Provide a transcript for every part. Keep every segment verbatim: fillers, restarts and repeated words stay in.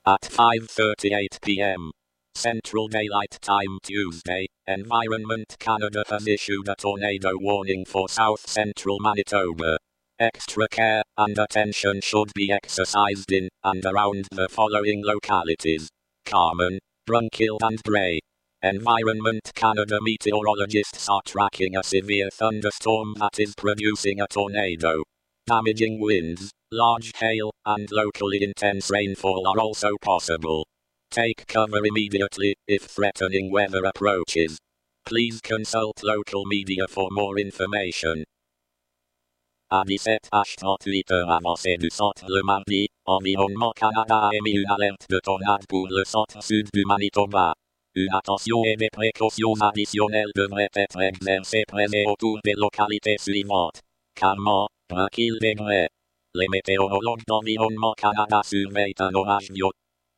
At five thirty-eight p m Central Daylight Time Tuesday, Environment Canada has issued a tornado warning for south central Manitoba. Extra care and attention should be exercised in and around the following localities: Carman, Brunkill and Bray. Environment Canada meteorologists are tracking a severe thunderstorm that is producing a tornado. Damaging winds, large hail, and locally intense rainfall are also possible. Take cover immediately if threatening weather approaches. Please consult local media for more information. À dix-sept heures trente-huit avancée du centre le mardi, Environnement Canada a émis une alerte de tornade pour le centre-sud du Manitoba. Une attention et des précautions additionnelles devraient être exercées près et autour des localités suivantes: Carman, Brunkill et Bray. Les météorologues d'Environnement Canada surveillent un orage violent.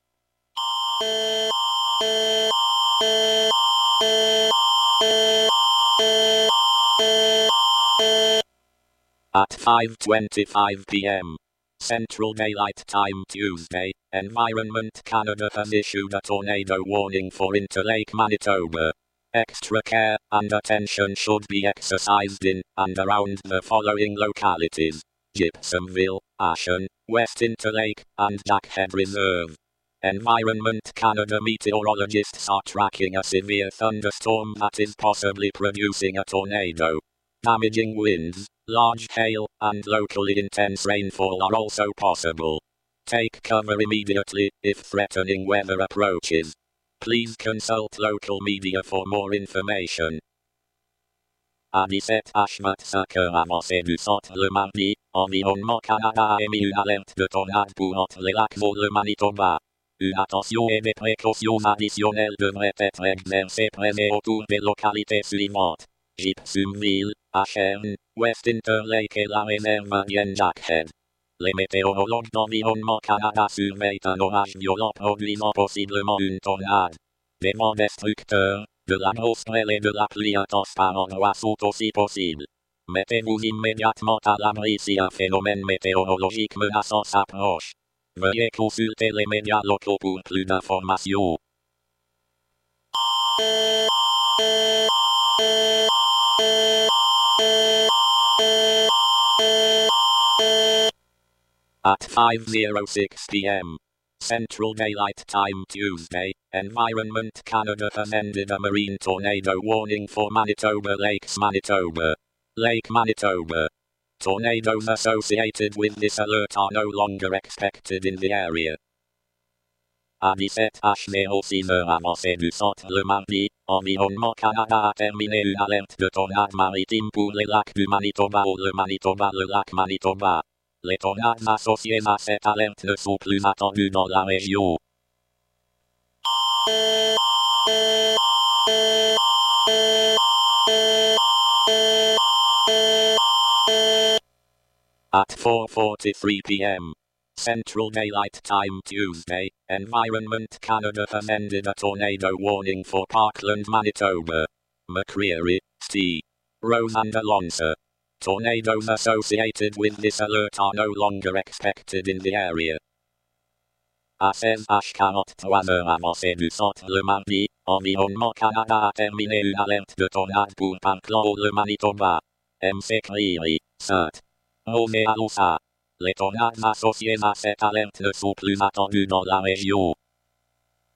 At five twenty-five p m Central Daylight Time Tuesday, Environment Canada has issued a tornado warning for Interlake, Manitoba. Extra care and attention should be exercised in and around the following localities: Gibsonville, Ashen, West Interlake, and Jackhead Reserve. Environment Canada meteorologists are tracking a severe thunderstorm that is possibly producing a tornado. Damaging winds, large hail, and locally intense rainfall are also possible. Take cover immediately if threatening weather approaches. Please consult local media for more information. À dix-sept heures vingt-cinq avancée du centre le mardi, Environnement Canada a émis une alerte de tornade pour entre les lacs et le Manitoba. Une attention et des précautions additionnelles devraient être exercées près et autour des localités suivantes: Gibsonville, Ashen, West Interlake et la réserve indienne Jackhead. Les météorologues d'Environnement Canada surveillent un orage violent produisant possiblement une tornade. Des vents destructeurs, de la grosse grêle et de la pluie intense par endroits sont aussi possibles. Mettez-vous immédiatement à l'abri si un phénomène météorologique menaçant s'approche. Veuillez consulter les médias locaux pour plus d'informations. At five oh six p m Central Daylight Time Tuesday, Environment Canada has ended a marine tornado warning for Manitoba Lakes, Manitoba. Lake Manitoba. Tornadoes associated with this alert are no longer expected in the area. À dix-sept heures six avancée du centre le mardi, Environnement Canada a terminé une alerte de tornade maritime pour les lacs du Manitoba ou le Manitoba, le lac Manitoba. Les tornades associées à cette alerte ne sont plus attendues dans la région. At four forty-three p m Central Daylight Time Tuesday, Environment Canada has ended a tornado warning for Parkland, Manitoba. McCreary, Steve, Rose and Alonso. Tornadoes associated with this alert are no longer expected in the area. À seize heures quarante-trois avancée du centre le mardi, Environnement Canada a terminé une alerte de tornade pour Parkland, le Manitoba. McCreary, Sainte Rose et Alousa. Les tornades associées à cette alerte ne sont plus attendues dans la région.